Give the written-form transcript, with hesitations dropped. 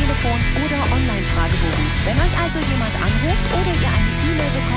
Telefon oder Online-Fragebogen. Wenn euch also jemand anruft oder ihr eine E-Mail bekommt,